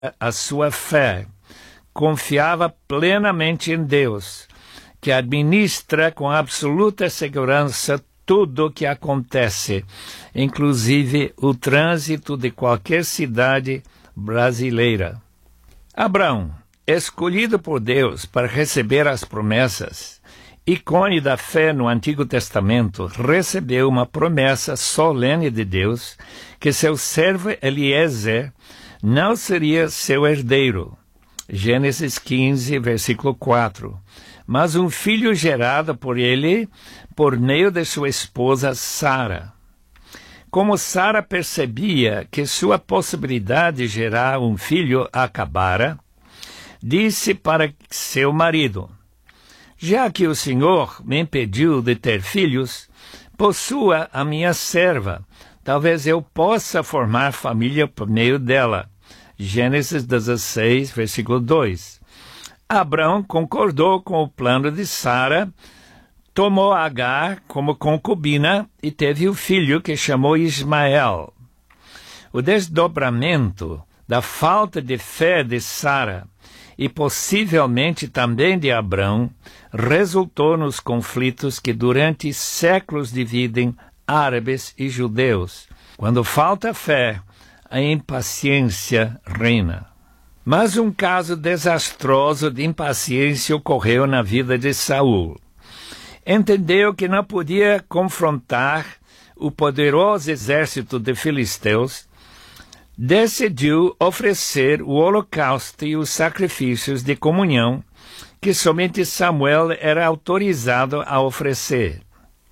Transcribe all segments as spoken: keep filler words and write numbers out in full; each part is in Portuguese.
a sua fé, confiava plenamente em Deus, que administra com absoluta segurança tudo o que acontece, inclusive o trânsito de qualquer cidade brasileira. Abraão, escolhido por Deus para receber as promessas, ícone da fé no Antigo Testamento, recebeu uma promessa solene de Deus que seu servo Eliezer não seria seu herdeiro. Gênesis quinze, versículo quatro. Mas um filho gerado por ele por meio de sua esposa Sara. Como Sara percebia que sua possibilidade de gerar um filho acabara, disse para seu marido: já que o Senhor me impediu de ter filhos, possua a minha serva. Talvez eu possa formar família por meio dela. Gênesis dezesseis, versículo dois. Abraão concordou com o plano de Sara, tomou Agar como concubina e teve o filho que chamou Ismael. O desdobramento da falta de fé de Sara e possivelmente também de Abrão, resultou nos conflitos que durante séculos dividem árabes e judeus. Quando falta fé, a impaciência reina. Mas um caso desastroso de impaciência ocorreu na vida de Saul. Entendeu que não podia confrontar o poderoso exército de filisteus, decidiu oferecer o holocausto e os sacrifícios de comunhão que somente Samuel era autorizado a oferecer.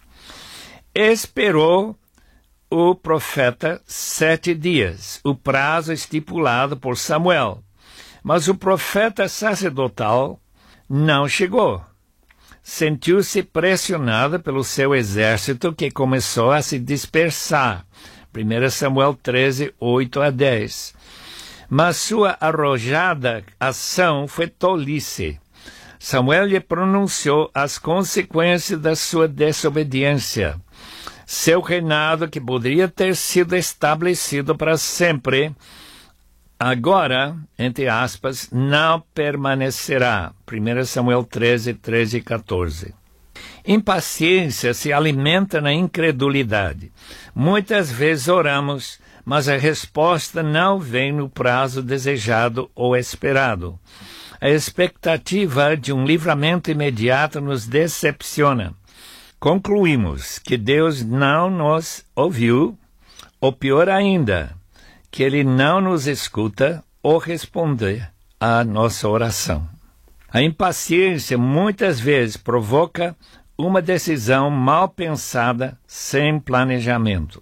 Esperou o profeta sete dias, o prazo estipulado por Samuel, mas o profeta sacerdotal não chegou. Sentiu-se pressionado pelo seu exército, que começou a se dispersar. primeiro Samuel treze, oito a dez. Mas sua arrojada ação foi tolice. Samuel lhe pronunciou as consequências da sua desobediência. Seu reinado, que poderia ter sido estabelecido para sempre, agora, entre aspas, não permanecerá. primeiro Samuel treze, treze e quatorze. Impaciência se alimenta na incredulidade. Muitas vezes oramos, mas a resposta não vem no prazo desejado ou esperado. A expectativa de um livramento imediato nos decepciona. Concluímos que Deus não nos ouviu, ou pior ainda, que Ele não nos escuta ou responde à nossa oração. A impaciência muitas vezes provoca uma decisão mal pensada, sem planejamento.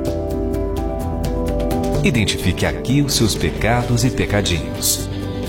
Identifique aqui os seus pecados e pecadinhos.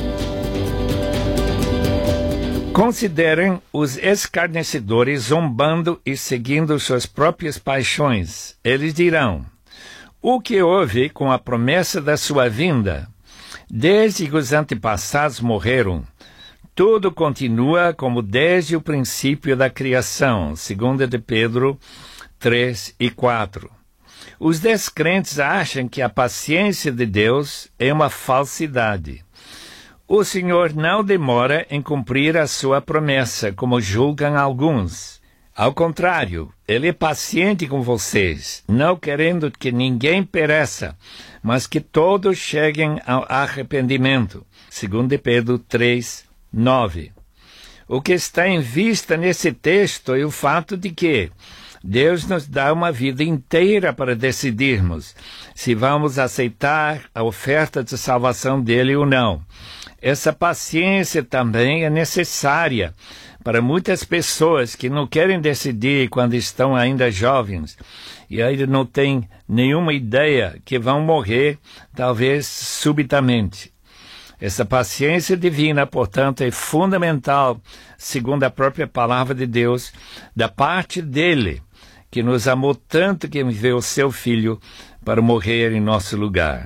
Considerem os escarnecedores zombando e seguindo suas próprias paixões. Eles dirão: o que houve com a promessa da sua vinda? Desde que os antepassados morreram, tudo continua como desde o princípio da criação. Segunda de Pedro três e quatro. Os descrentes acham que a paciência de Deus é uma falsidade. O Senhor não demora em cumprir a sua promessa, como julgam alguns. Ao contrário, Ele é paciente com vocês, não querendo que ninguém pereça, mas que todos cheguem ao arrependimento. Segunda de Pedro três, nove. O que está em vista nesse texto é o fato de que Deus nos dá uma vida inteira para decidirmos se vamos aceitar a oferta de salvação dele ou não. Essa paciência também é necessária para muitas pessoas que não querem decidir quando estão ainda jovens e ainda não têm nenhuma ideia que vão morrer, talvez subitamente. Essa paciência divina, portanto, é fundamental, segundo a própria palavra de Deus, da parte dele, que nos amou tanto que enviou o seu Filho para morrer em nosso lugar.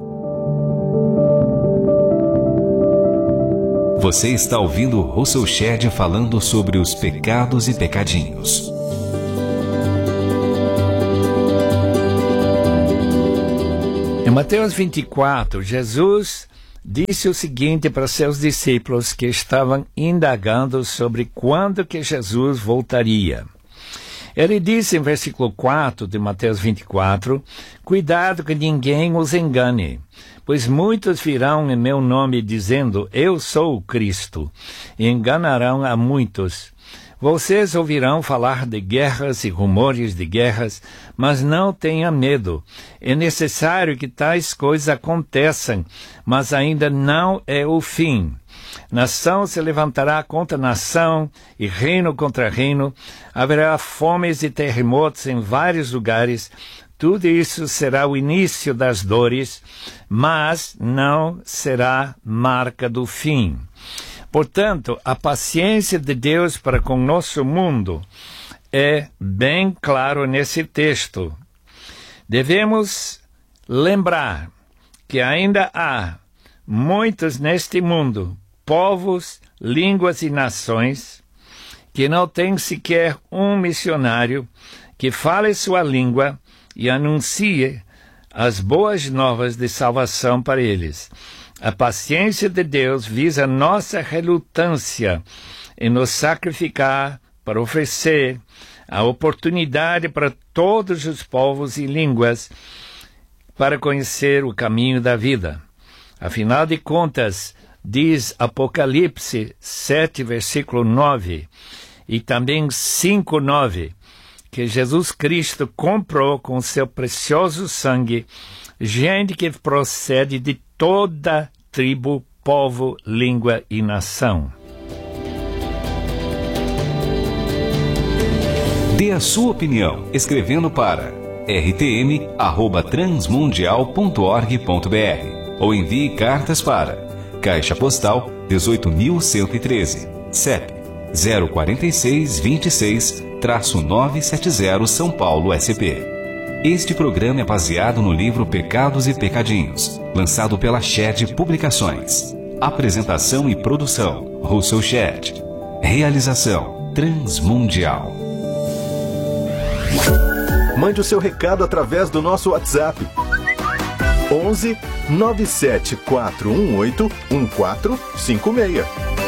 Você está ouvindo Russell Shedd falando sobre os pecados e pecadinhos. Em Mateus vinte e quatro, Jesus disse o seguinte para seus discípulos que estavam indagando sobre quando que Jesus voltaria. Ele disse em versículo quatro de Mateus vinte e quatro, cuidado que ninguém os engane, pois muitos virão em meu nome dizendo, eu sou o Cristo, e enganarão a muitos. Vocês ouvirão falar de guerras e rumores de guerras, mas não tenha medo. É necessário que tais coisas aconteçam, mas ainda não é o fim. Nação se levantará contra nação e reino contra reino. Haverá fomes e terremotos em vários lugares. Tudo isso será o início das dores, mas não será marca do fim. Portanto, a paciência de Deus para com nosso mundo é bem claro nesse texto. Devemos lembrar que ainda há muitos neste mundo, povos, línguas e nações, que não têm sequer um missionário que fale sua língua e anuncie as boas novas de salvação para eles. A paciência de Deus visa nossa relutância em nos sacrificar para oferecer a oportunidade para todos os povos e línguas para conhecer o caminho da vida. Afinal de contas, diz Apocalipse sete, versículo nove, e também cinco, nove, que Jesus Cristo comprou com seu precioso sangue gente que procede de toda tribo, povo, língua e nação. Dê a sua opinião escrevendo para r t m arroba transmundial ponto org ponto b r ou envie cartas para Caixa Postal dezoito mil cento e treze, C E P zero quatro seis, dois seis, nove sete zero, São Paulo, S P. Este programa é baseado no livro Pecados e Pecadinhos, lançado pela Shed Publicações. Apresentação e produção, Russell Shed. Realização, Transmundial. Mande o seu recado através do nosso WhatsApp. onze, nove sete quatro um oito, um quatro cinco seis.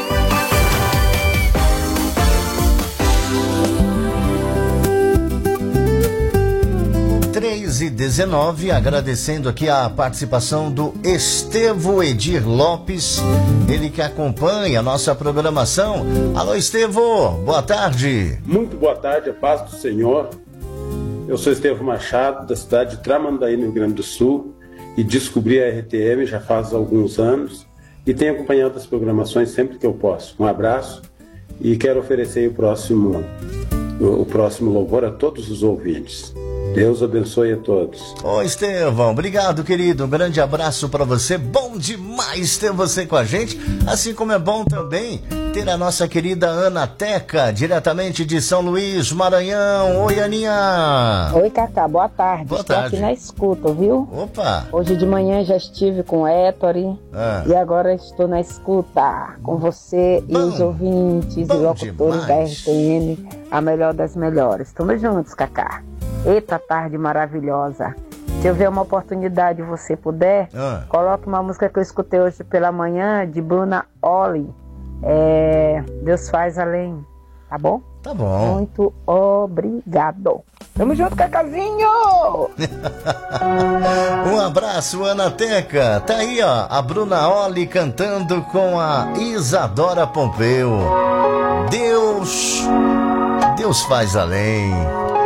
três e dezenove, agradecendo aqui a participação do Estevo Edir Lopes, ele que acompanha a nossa programação. Alô, Estevo, boa tarde. Muito boa tarde, a paz do Senhor. Eu sou Estevo Machado, da cidade de Tramandaí, no Rio Grande do Sul, e descobri a R T M já faz alguns anos e tenho acompanhado as programações sempre que eu posso. Um abraço e quero oferecer o próximo, o próximo louvor a todos os ouvintes. Deus abençoe a todos. Ô Estevão, obrigado, querido. Um grande abraço para você. Bom demais ter você com a gente. Assim como é bom também ter a nossa querida Ana Teca, diretamente de São Luís, Maranhão. Oi, Aninha. Oi, Cacá. Boa tarde. Boa Estou tarde. aqui na escuta, viu? Opa. Hoje de manhã já estive com o Héctori Ah. e agora estou na escuta com você Bom. e os ouvintes Bom e locutores demais. da R T M, a melhor das melhores. Estamos juntos, Cacá. Eita tarde maravilhosa. Se eu ver uma oportunidade e você puder, Ah. coloque uma música que eu escutei hoje pela manhã de Bruna Olli. É, Deus faz além. Tá bom? Tá bom. Muito obrigado. Tamo junto, Cacazinho! Um abraço, Ana Teca. Tá aí, ó, a Bruna Olli cantando com a Isadora Pompeu. Deus, Deus faz além.